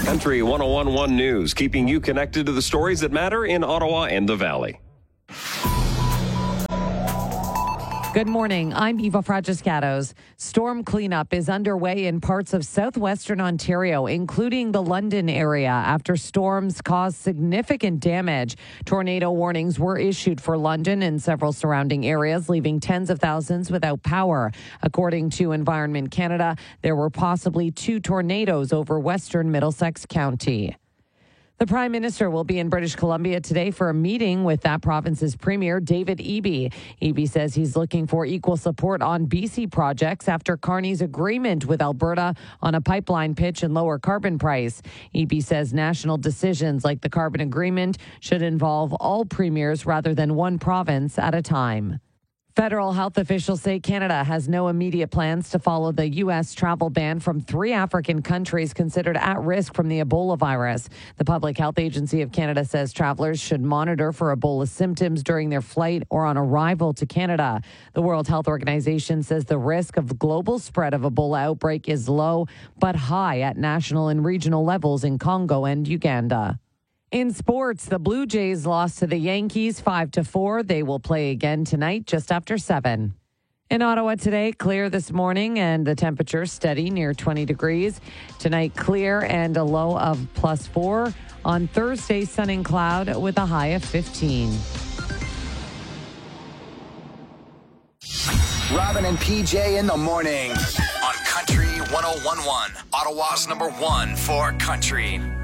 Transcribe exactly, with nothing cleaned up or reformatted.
Country one oh one point one News, keeping you connected to the stories that matter in Ottawa and the Valley. Good morning. I'm Eva Fragiscatos. Storm cleanup is underway in parts of southwestern Ontario, including the London area, after storms caused significant damage. Tornado warnings were issued for London and several surrounding areas, leaving tens of thousands without power. According to Environment Canada, there were possibly two tornadoes over western Middlesex County. The Prime Minister will be in British Columbia today for a meeting with that province's Premier, David Eby. Eby says he's looking for equal support on B C projects after Carney's agreement with Alberta on a pipeline pitch and lower carbon price. Eby says national decisions like the carbon agreement should involve all premiers rather than one province at a time. Federal health officials say Canada has no immediate plans to follow the U S travel ban from three African countries considered at risk from the Ebola virus. The Public Health Agency of Canada says travelers should monitor for Ebola symptoms during their flight or on arrival to Canada. The World Health Organization says the risk of global spread of Ebola outbreak is low but high at national and regional levels in Congo and Uganda. In sports, the Blue Jays lost to the Yankees five to four. They will play again tonight just after seven. In Ottawa today, clear this morning and the temperature steady near twenty degrees. Tonight, clear and a low of plus four. On Thursday, sun and cloud with a high of fifteen. Robin and P J in the morning on Country one oh one point one, Ottawa's number one for country.